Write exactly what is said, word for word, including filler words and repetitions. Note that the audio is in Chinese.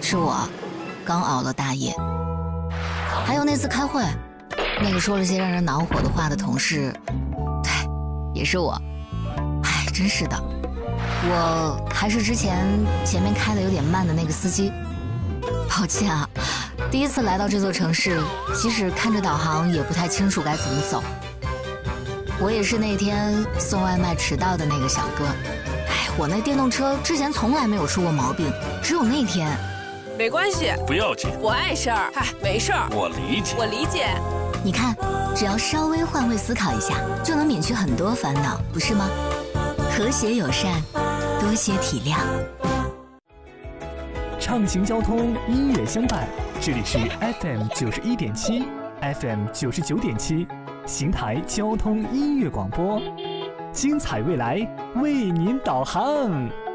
是我，刚熬了大夜。还有那次开会，那个说了些让人恼火的话的同事，对，也是我。哎，真是的，我还是之前前面开的有点慢的那个司机。抱歉啊，第一次来到这座城市，即使看着导航也不太清楚该怎么走。我也是那天送外卖迟到的那个小哥。哎，我那电动车之前从来没有出过毛病，只有那天。 没关系， 不要紧， 我碍事儿。嗨，没事儿， 我理解， 我理解。 你看，只要稍微换位思考一下，就能免去很多烦恼，不是吗？和谐友善，多些体谅。 畅行交通，音乐相伴。这里是 F M 九十一点七 ，F M 九十九点七，邢台交通音乐广播，精彩未来为您导航。